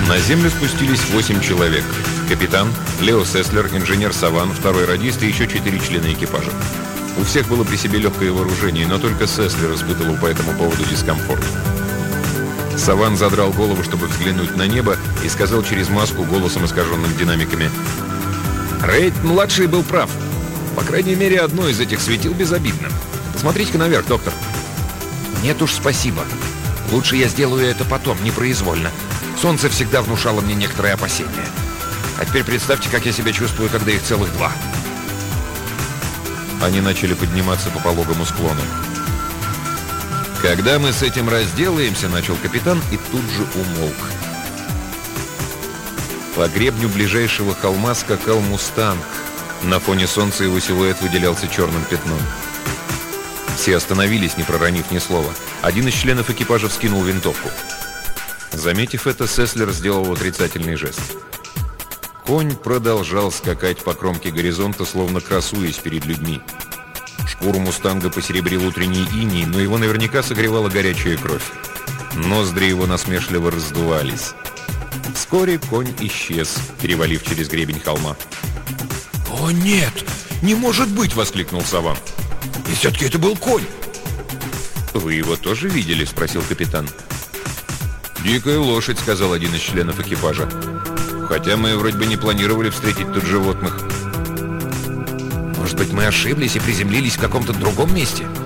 На землю спустились 8 человек. Капитан, Лео Сеслер, инженер Саван, второй радист и еще 4 члена экипажа. У всех было при себе легкое вооружение, но только Сеслер испытывал по этому поводу дискомфорт. Саван задрал голову, чтобы взглянуть на небо, и сказал через маску голосом, искаженным динамиками: «Рейд-младший был прав. По крайней мере, одно из этих светил безобидно. Посмотрите-ка наверх, доктор». «Нет уж, спасибо. Лучше я сделаю это потом, непроизвольно. Солнце всегда внушало мне некоторые опасения. А теперь представьте, как я себя чувствую, когда их целых 2». Они начали подниматься по пологому склону. «Когда мы с этим разделаемся», — начал капитан и тут же умолк. По гребню ближайшего холма скакал «Мустанг». На фоне солнца его силуэт выделялся черным пятном. Все остановились, не проронив ни слова. Один из членов экипажа вскинул винтовку. Заметив это, Сеслер сделал отрицательный жест. Конь продолжал скакать по кромке горизонта, словно красуясь перед людьми. Шкуру «Мустанга» посеребрил утренний иней, но его наверняка согревала горячая кровь. Ноздри его насмешливо раздувались. Вскоре конь исчез, перевалив через гребень холма. «О, нет! Не может быть!» — воскликнул Саван. «И все-таки это был конь!» «Вы его тоже видели?» — спросил капитан. «Дикая лошадь», — сказал один из членов экипажа. «Хотя мы вроде бы не планировали встретить тут животных». «Может быть, мы ошиблись и приземлились в каком-то другом месте?»